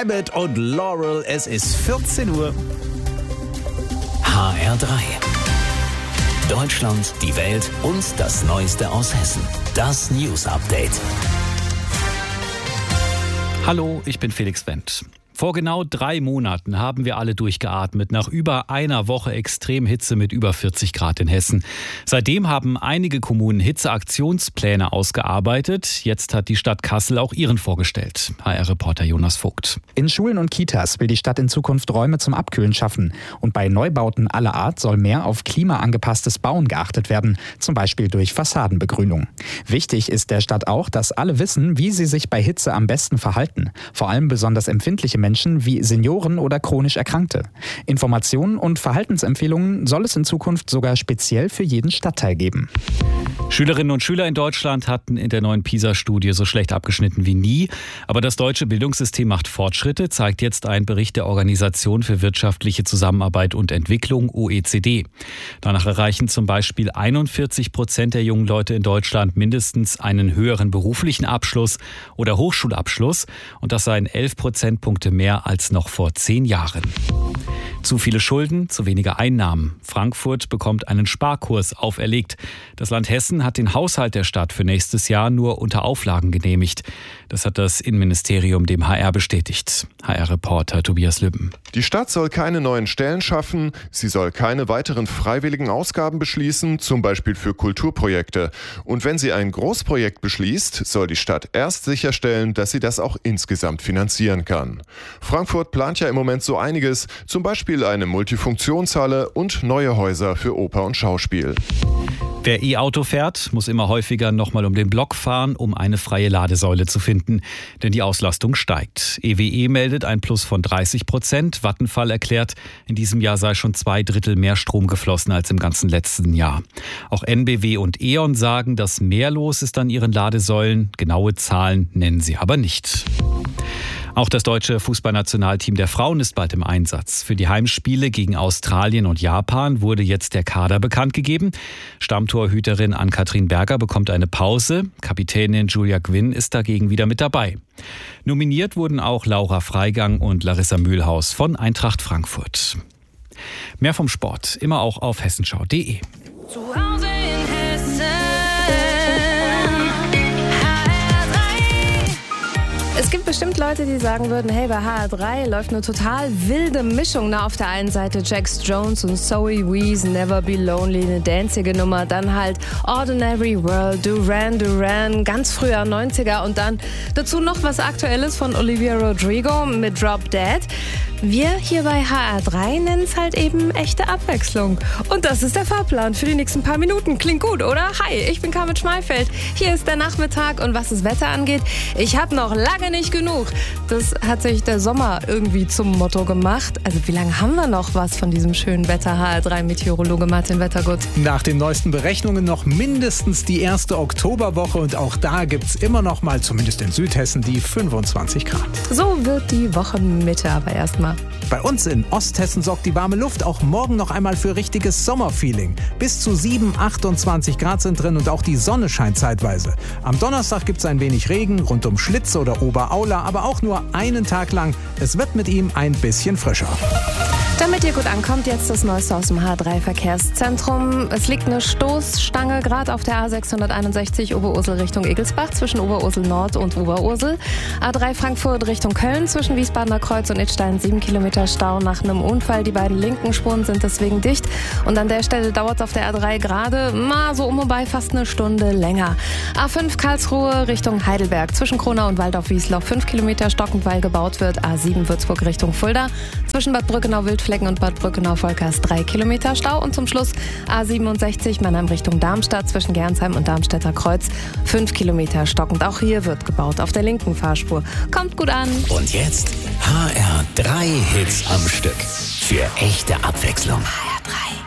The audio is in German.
Habit und Laurel. Es ist 14 Uhr. HR3. Deutschland, die Welt und das Neueste aus Hessen. Das News Update. Hallo, ich bin Felix Wendt. Vor genau 3 Monaten haben wir alle durchgeatmet, nach über einer Woche Extremhitze mit über 40 Grad in Hessen. Seitdem haben einige Kommunen Hitzeaktionspläne ausgearbeitet. Jetzt hat die Stadt Kassel auch ihren vorgestellt. HR-Reporter Jonas Vogt. In Schulen und Kitas will die Stadt in Zukunft Räume zum Abkühlen schaffen. Und bei Neubauten aller Art soll mehr auf klimaangepasstes Bauen geachtet werden, zum Beispiel durch Fassadenbegrünung. Wichtig ist der Stadt auch, dass alle wissen, wie sie sich bei Hitze am besten verhalten. Vor allem besonders empfindliche Menschen wie Senioren oder chronisch Erkrankte. Informationen und Verhaltensempfehlungen soll es in Zukunft sogar speziell für jeden Stadtteil geben. Schülerinnen und Schüler in Deutschland hatten in der neuen PISA-Studie so schlecht abgeschnitten wie nie. Aber das deutsche Bildungssystem macht Fortschritte, zeigt jetzt ein Bericht der Organisation für wirtschaftliche Zusammenarbeit und Entwicklung, OECD. Danach erreichen zum Beispiel 41% der jungen Leute in Deutschland mindestens einen höheren beruflichen Abschluss oder Hochschulabschluss. Und das seien 11 Prozentpunkte mehr als noch vor 10 Jahren. Zu viele Schulden, zu wenige Einnahmen. Frankfurt bekommt einen Sparkurs auferlegt. Das Land Hessen hat den Haushalt der Stadt für nächstes Jahr nur unter Auflagen genehmigt. Das hat das Innenministerium dem HR bestätigt. HR-Reporter Tobias Lübben. Die Stadt soll keine neuen Stellen schaffen. Sie soll keine weiteren freiwilligen Ausgaben beschließen, zum Beispiel für Kulturprojekte. Und wenn sie ein Großprojekt beschließt, soll die Stadt erst sicherstellen, dass sie das auch insgesamt finanzieren kann. Frankfurt plant ja im Moment so einiges, zum Beispiel eine Multifunktionshalle und neue Häuser für Oper und Schauspiel. Wer E-Auto fährt, muss immer häufiger nochmal um den Block fahren, um eine freie Ladesäule zu finden. Denn die Auslastung steigt. EWE meldet ein Plus von 30%. Vattenfall erklärt, in diesem Jahr sei schon 2/3 mehr Strom geflossen als im ganzen letzten Jahr. Auch NBW und E.ON sagen, dass mehr los ist an ihren Ladesäulen. Genaue Zahlen nennen sie aber nicht. Auch das deutsche Fußballnationalteam der Frauen ist bald im Einsatz. Für die Heimspiele gegen Australien und Japan wurde jetzt der Kader bekannt gegeben. Stammtorhüterin Ann-Kathrin Berger bekommt eine Pause. Kapitänin Julia Gwynn ist dagegen wieder mit dabei. Nominiert wurden auch Laura Freigang und Larissa Mühlhaus von Eintracht Frankfurt. Mehr vom Sport immer auch auf hessenschau.de. Es gibt bestimmt Leute, die sagen würden, hey, bei HR3 läuft eine total wilde Mischung. Na, auf der einen Seite Jax Jones und Zoe Wees, Never Be Lonely, eine danzige Nummer. Dann halt Ordinary World, Duran Duran, ganz früher 90er. Und dann dazu noch was Aktuelles von Olivia Rodrigo mit Drop Dead. Wir hier bei HR3 nennen es halt eben echte Abwechslung. Und das ist der Fahrplan für die nächsten paar Minuten. Klingt gut, oder? Hi, ich bin Carmen Schmeifeld. Hier ist der Nachmittag und was das Wetter angeht, ich habe noch lange nicht genug. Das hat sich der Sommer irgendwie zum Motto gemacht. Also wie lange haben wir noch was von diesem schönen Wetter? HR3-Meteorologe Martin Wettergut. Nach den neuesten Berechnungen noch mindestens die erste Oktoberwoche und auch da gibt's immer noch mal, zumindest in Südhessen, die 25 Grad. So wird die Wochenmitte aber erstmal. Bei uns in Osthessen sorgt die warme Luft auch morgen noch einmal für richtiges Sommerfeeling. Bis zu 28 Grad sind drin und auch die Sonne scheint zeitweise. Am Donnerstag gibt's ein wenig Regen rund um Schlitz oder Oberaula, aber auch nur einen Tag lang. Es wird mit ihm ein bisschen frischer. Damit ihr gut ankommt, jetzt das Neueste aus dem H3-Verkehrszentrum. Es liegt eine Stoßstange gerade auf der A661 Oberursel Richtung Egelsbach zwischen Oberursel Nord und Oberursel. A3 Frankfurt Richtung Köln zwischen Wiesbadener Kreuz und Idstein 7 Kilometer Stau nach einem Unfall. Die beiden linken Spuren sind deswegen dicht. Und an der Stelle dauert es auf der A3 gerade so um und bei fast eine Stunde länger. A5 Karlsruhe Richtung Heidelberg zwischen Kronau und Waldorf-Wiesloch 5 Kilometer stockend, weil gebaut wird. A7 Würzburg Richtung Fulda zwischen Bad Brückenau-Wildflecken und Bad Brückenau-Volkers 3 Kilometer Stau. Und zum Schluss A67 Mannheim Richtung Darmstadt zwischen Gernsheim und Darmstädter Kreuz 5 Kilometer stockend. Auch hier wird gebaut auf der linken Fahrspur. Kommt gut an. Und jetzt HR3 Hits am Stück. Für echte Abwechslung. HR3.